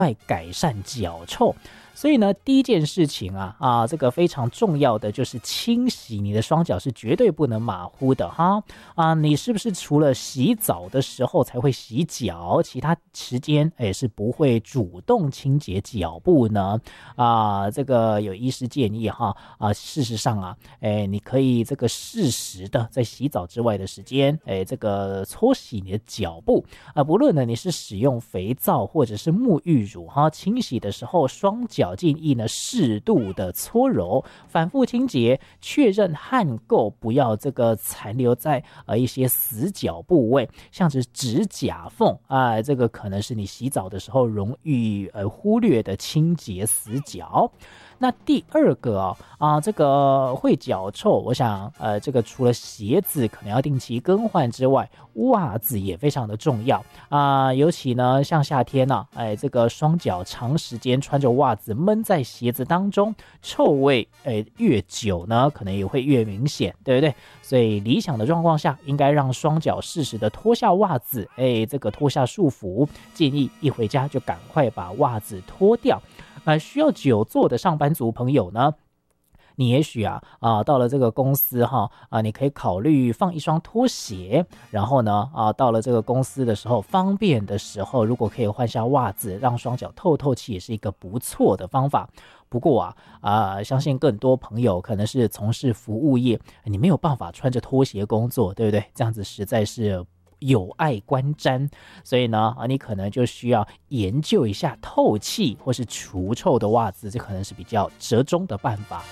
改善脚臭。所以呢，第一件事情这个非常重要的就是清洗你的双脚是绝对不能马虎的哈。你是不是除了洗澡的时候才会洗脚，其他时间是不会主动清洁脚部呢？这个有医师建议事实上你可以这个适时的在洗澡之外的时间，这个搓洗你的脚部不论呢你是使用肥皂或者是沐浴乳清洗的时候，双脚建议呢适度的搓揉，反复清洁，确认汗垢不要这个残留在一些死角部位，像是指甲缝这个可能是你洗澡的时候容易忽略的清洁死角。那第二个这个会脚臭，我想这个除了鞋子可能要定期更换之外，袜子也非常的重要尤其呢像夏天这个双脚长时间穿着袜子闷在鞋子当中，臭味越久呢可能也会越明显，对不对？所以理想的状况下，应该让双脚适时的脱下袜子，这个脱下束缚，建议一回家就赶快把袜子脱掉。需要久坐的上班族朋友呢，你也许到了这个公司你可以考虑放一双拖鞋，然后呢到了这个公司的时候，方便的时候如果可以换下袜子，让双脚透透气，也是一个不错的方法。不过相信更多朋友可能是从事服务业，你没有办法穿着拖鞋工作，对不对？这样子实在是有碍观瞻，所以呢你可能就需要研究一下透气或是除臭的袜子，这可能是比较折中的办法。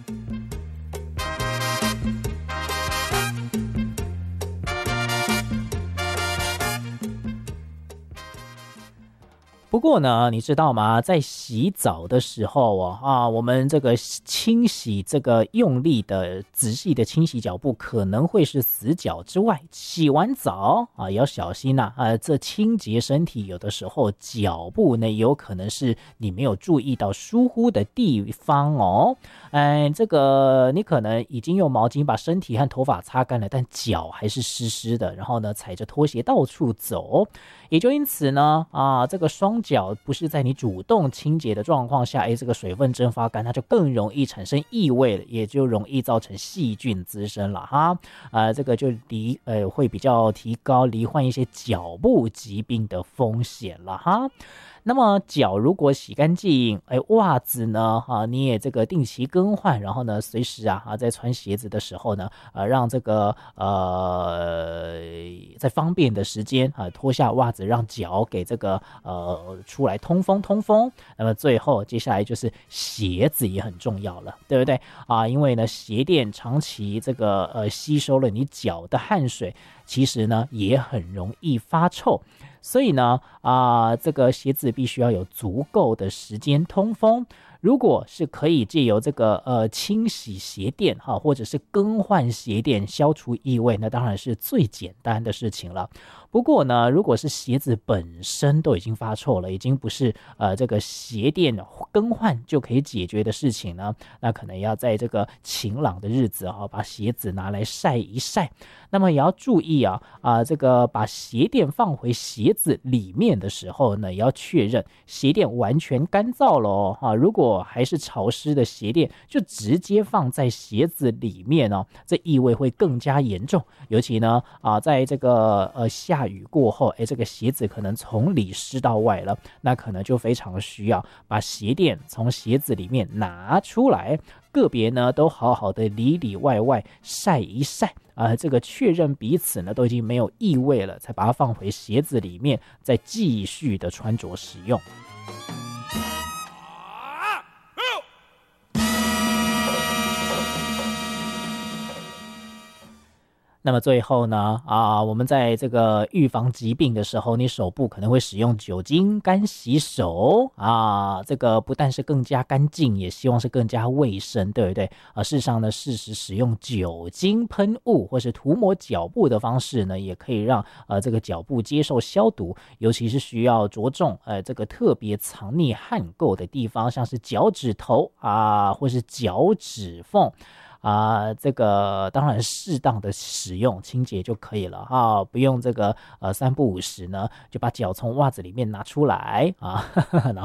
不过呢，你知道吗？在洗澡的时候我们这个清洗这个用力的仔细的清洗脚部可能会是死角之外，洗完澡也要小心这清洁身体有的时候脚部呢有可能是你没有注意到疏忽的地方这个你可能已经用毛巾把身体和头发擦干了，但脚还是湿湿的，然后呢踩着拖鞋到处走，也就因此呢这个双脚不是在你主动清洁的状况下，这个水分蒸发干，它就更容易产生异味了，也就容易造成细菌滋生了这个就会比较提高罹患一些脚部疾病的风险了那么脚如果洗干净，袜子呢你也这个定期更换，然后呢随时在穿鞋子的时候呢让这个在方便的时间脱下袜子，让脚给这个出来通风。那么最后接下来就是鞋子也很重要了，对不对因为呢鞋垫长期这个吸收了你脚的汗水，其实呢也很容易发臭。所以呢这个鞋子必须要有足够的时间通风。如果是可以借由这个清洗鞋垫或者是更换鞋垫消除异味，那当然是最简单的事情了。不过呢，如果是鞋子本身都已经发臭了，已经不是这个鞋垫更换就可以解决的事情呢，那可能要在这个晴朗的日子把鞋子拿来晒一晒。那么也要注意这个把鞋垫放回鞋子里面的时候呢，也要确认鞋垫完全干燥了如果还是潮湿的鞋垫，就直接放在鞋子里面这异味会更加严重。尤其呢在这个下雨过后，这个鞋子可能从里湿到外了，那可能就非常需要把鞋垫从鞋子里面拿出来，个别呢都好好的里里外外晒一晒这个确认彼此呢都已经没有异味了，才把它放回鞋子里面，再继续的穿着使用。那么最后呢我们在这个预防疾病的时候，你手部可能会使用酒精干洗手这个不但是更加干净，也希望是更加卫生，对不对事实上呢，适时使用酒精喷雾或是涂抹脚部的方式呢，也可以让这个脚部接受消毒，尤其是需要着重这个特别藏匿汗垢的地方，像是脚趾头或是脚趾缝这个当然适当的使用清洁就可以了不用这个三不五时呢就把脚从袜子里面拿出来然